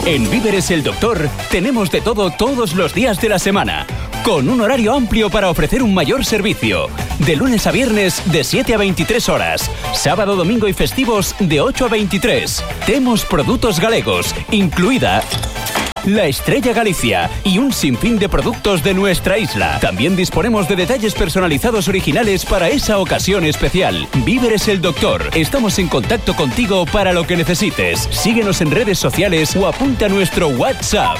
En Víveres El Doctor tenemos de todo todos los días de la semana, con un horario amplio para ofrecer un mayor servicio. De lunes a viernes de 7 a 23 horas, sábado, domingo y festivos de 8 a 23. Temos produtos galegos, incluida la Estrella Galicia y un sinfín de productos de nuestra isla. También disponemos de detalles personalizados originales para esa ocasión especial. Víveres El Doctor. Estamos en contacto contigo para lo que necesites. Síguenos en redes sociales o apunta a nuestro WhatsApp.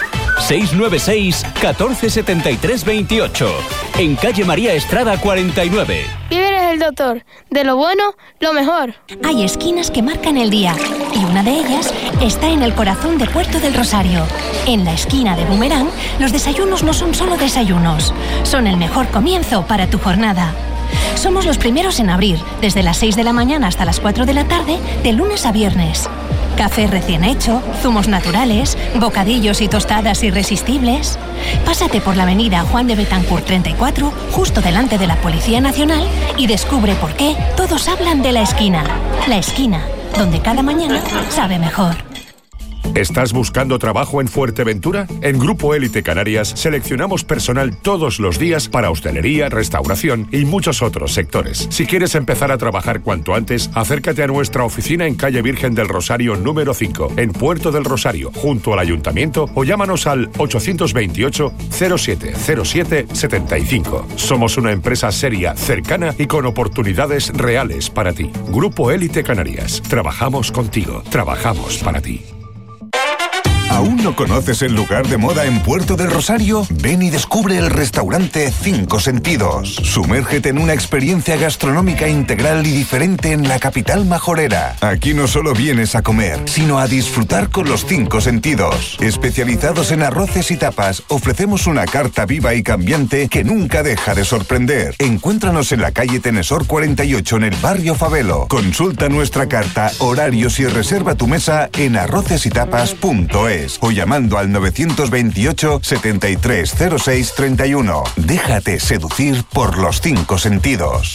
696 14 73 28. En calle María Estrada 49. Víveres El Doctor. De lo bueno, lo mejor. Hay esquinas que marcan el día y una de ellas está en el corazón de Puerto del Rosario. En la esquina de Boomerang, los desayunos no son solo desayunos, son el mejor comienzo para tu jornada. Somos los primeros en abrir, desde las 6 de la mañana hasta las 4 de la tarde, de lunes a viernes. Café recién hecho, zumos naturales, bocadillos y tostadas irresistibles. Pásate por la avenida Juan de Betancourt 34, justo delante de la Policía Nacional, y descubre por qué todos hablan de la esquina. La esquina, donde cada mañana sabe mejor. ¿Estás buscando trabajo en Fuerteventura? En Grupo Élite Canarias seleccionamos personal todos los días para hostelería, restauración y muchos otros sectores. Si quieres empezar a trabajar cuanto antes, acércate a nuestra oficina en calle Virgen del Rosario número 5, en Puerto del Rosario, junto al Ayuntamiento, o llámanos al 828 07 07 75. Somos una empresa seria, cercana y con oportunidades reales para ti. Grupo Élite Canarias. Trabajamos contigo. Trabajamos para ti. ¿Aún no conoces el lugar de moda en Puerto del Rosario? Ven y descubre el restaurante Cinco Sentidos. Sumérgete en una experiencia gastronómica integral y diferente en la capital majorera. Aquí no solo vienes a comer, sino a disfrutar con los cinco sentidos. Especializados en arroces y tapas, ofrecemos una carta viva y cambiante que nunca deja de sorprender. Encuéntranos en la calle Tenesor 48 en el barrio Fabelo. Consulta nuestra carta, horarios y reserva tu mesa en arrocesytapas.es. O llamando al 928 7306 31. Déjate seducir por los cinco sentidos.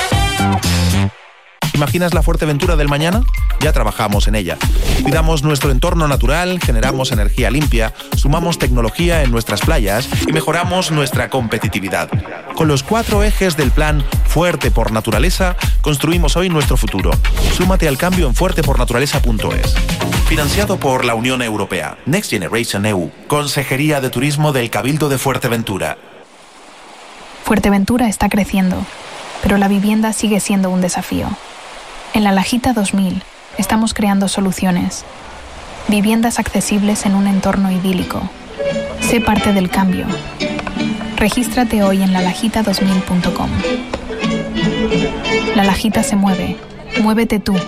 ¿Imaginas la Fuerteventura del mañana? Ya trabajamos en ella. Cuidamos nuestro entorno natural, generamos energía limpia, sumamos tecnología en nuestras playas y mejoramos nuestra competitividad. Con los 4 ejes del plan Fuerte por Naturaleza, construimos hoy nuestro futuro. Súmate al cambio en fuertepornaturaleza.es. Financiado por la Unión Europea. Next Generation EU. Consejería de Turismo del Cabildo de Fuerteventura. Fuerteventura está creciendo, pero la vivienda sigue siendo un desafío. En la Lajita 2000 estamos creando soluciones. Viviendas accesibles en un entorno idílico. Sé parte del cambio. Regístrate hoy en lalajita2000.com. La Lajita se mueve. Muévete tú.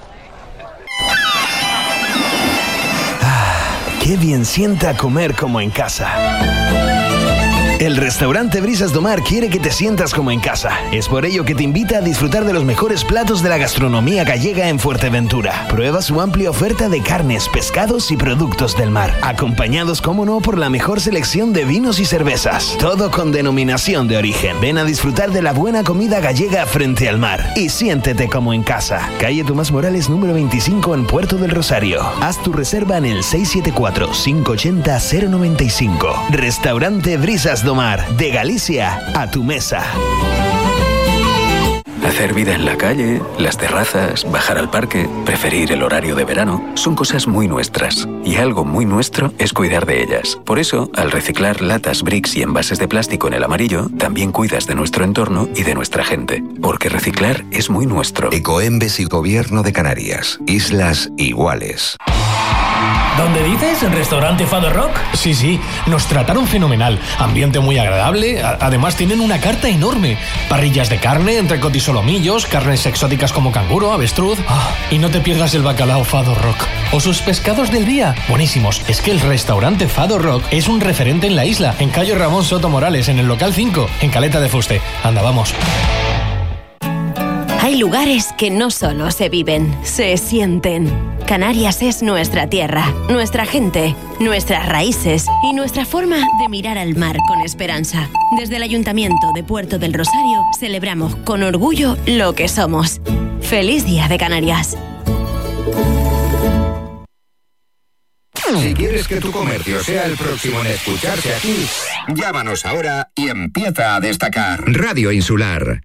¡Qué bien sienta comer como en casa! El restaurante Brisas do Mar quiere que te sientas como en casa. Es por ello que te invita a disfrutar de los mejores platos de la gastronomía gallega en Fuerteventura. Prueba su amplia oferta de carnes, pescados y productos del mar, acompañados, como no, por la mejor selección de vinos y cervezas. Todo con denominación de origen. Ven a disfrutar de la buena comida gallega frente al mar y siéntete como en casa. Calle Tomás Morales número 25 en Puerto del Rosario. Haz tu reserva en el 674-580-095. Restaurante Brisas do Mar, de Galicia a tu mesa. Hacer vida en la calle, las terrazas, bajar al parque, preferir el horario de verano, son cosas muy nuestras. Y algo muy nuestro es cuidar de ellas. Por eso, al reciclar latas, bricks y envases de plástico en el amarillo, también cuidas de nuestro entorno y de nuestra gente. Porque reciclar es muy nuestro. Ecoembes y Gobierno de Canarias. Islas iguales. ¿Dónde dices? ¿En restaurante Fado Rock? Sí, nos trataron fenomenal. Ambiente muy agradable. Además tienen una carta enorme. Parrillas de carne, entrecot y solomillos, carnes exóticas como canguro, avestruz. Y no te pierdas el bacalao Fado Rock. O sus pescados del día. Buenísimos. Es que el restaurante Fado Rock es un referente en la isla. En calle Ramón Soto Morales, en el local 5, en Caleta de Fuste. Anda, vamos. Hay lugares que no solo se viven, se sienten. Canarias es nuestra tierra, nuestra gente, nuestras raíces y nuestra forma de mirar al mar con esperanza. Desde el Ayuntamiento de Puerto del Rosario celebramos con orgullo lo que somos. ¡Feliz Día de Canarias! Si quieres que tu comercio sea el próximo en escucharse aquí, llámanos ahora y empieza a destacar. Radio Insular.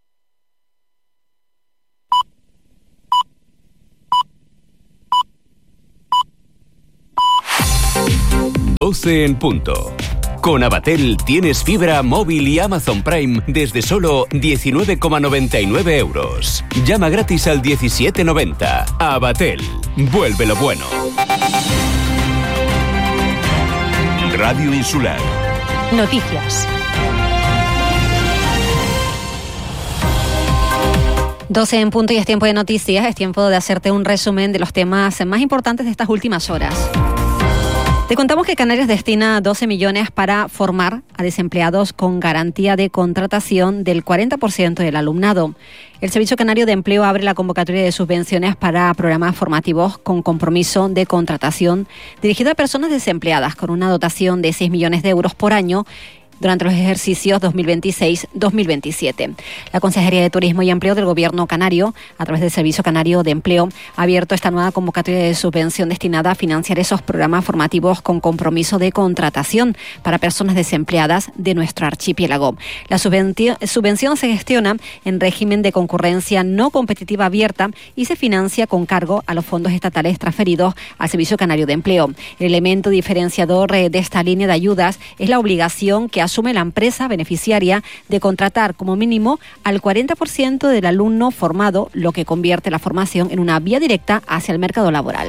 En punto. Con Abatel tienes fibra móvil y Amazon Prime desde solo 19,99 euros. Llama gratis al 1790. Abatel. Vuelve lo bueno. Radio Insular. Noticias. 12 en punto y es tiempo de noticias. Es tiempo de hacerte un resumen de los temas más importantes de estas últimas horas. Te contamos que Canarias destina 12 millones para formar a desempleados con garantía de contratación del 40% del alumnado. El Servicio Canario de Empleo abre la convocatoria de subvenciones para programas formativos con compromiso de contratación dirigido a personas desempleadas con una dotación de 6 millones de euros por año durante los ejercicios 2026-2027. La Consejería de Turismo y Empleo del Gobierno canario, a través del Servicio Canario de Empleo, ha abierto esta nueva convocatoria de subvención destinada a financiar esos programas formativos con compromiso de contratación para personas desempleadas de nuestro archipiélago. La subvención se gestiona en régimen de concurrencia no competitiva abierta y se financia con cargo a los fondos estatales transferidos al Servicio Canario de Empleo. El elemento diferenciador de esta línea de ayudas es la obligación que asume la empresa beneficiaria de contratar como mínimo al 40% del alumno formado, lo que convierte la formación en una vía directa hacia el mercado laboral.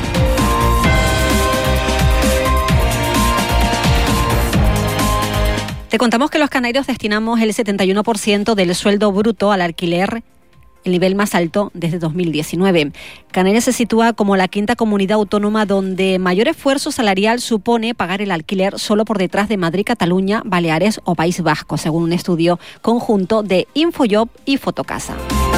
Te contamos que los canarios destinamos el 71% del sueldo bruto al alquiler, el nivel más alto desde 2019. Canarias se sitúa como la quinta comunidad autónoma donde mayor esfuerzo salarial supone pagar el alquiler, solo por detrás de Madrid, Cataluña, Baleares o País Vasco, según un estudio conjunto de Infojob y Fotocasa.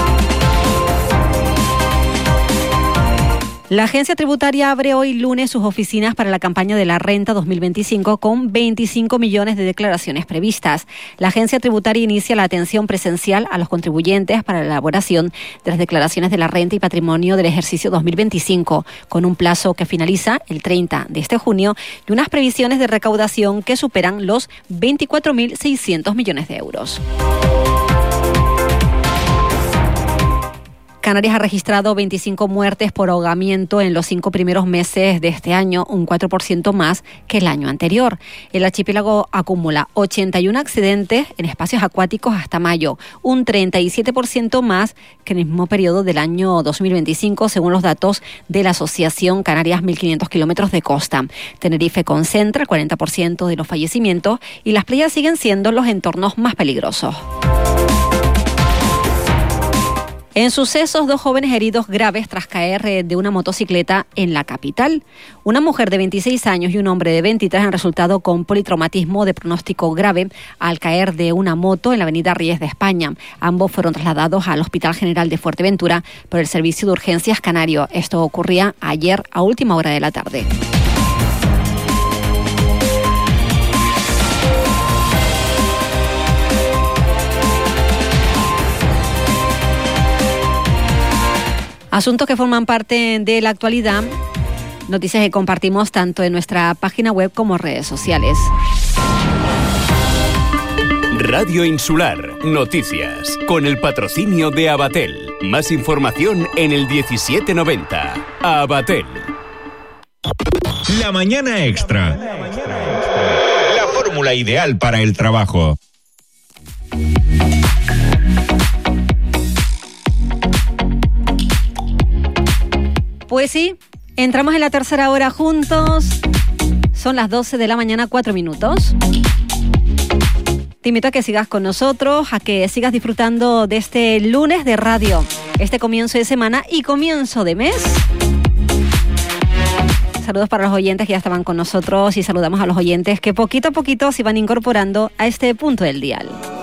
La agencia tributaria abre hoy lunes sus oficinas para la campaña de la renta 2025 con 25 millones de declaraciones previstas. La agencia tributaria inicia la atención presencial a los contribuyentes para la elaboración de las declaraciones de la renta y patrimonio del ejercicio 2025, con un plazo que finaliza el 30 de este junio y unas previsiones de recaudación que superan los 24.600 millones de euros. Canarias ha registrado 25 muertes por ahogamiento en los 5 primeros meses de este año, un 4% más que el año anterior. El archipiélago acumula 81 accidentes en espacios acuáticos hasta mayo, un 37% más que en el mismo periodo del año 2025, según los datos de la Asociación Canarias 1.500 kilómetros de costa. Tenerife concentra el 40% de los fallecimientos y las playas siguen siendo los entornos más peligrosos. En sucesos, 2 jóvenes heridos graves tras caer de una motocicleta en la capital. Una mujer de 26 años y un hombre de 23 han resultado con politraumatismo de pronóstico grave al caer de una moto en la avenida Ríes de España. Ambos fueron trasladados al Hospital General de Fuerteventura por el Servicio de Urgencias Canario. Esto ocurría ayer a última hora de la tarde. Asuntos que forman parte de la actualidad, noticias que compartimos tanto en nuestra página web como en redes sociales. Radio Insular, noticias, con el patrocinio de Abatel. Más información en el 1790. Abatel. La mañana extra. La fórmula ideal para el trabajo. Pues sí, entramos en la tercera hora juntos. Son las 12 de la mañana, 4 minutos. Te invito a que sigas con nosotros, a que sigas disfrutando de este lunes de radio, este comienzo de semana y comienzo de mes. Saludos para los oyentes que ya estaban con nosotros y saludamos a los oyentes que poquito a poquito se van incorporando a este punto del dial.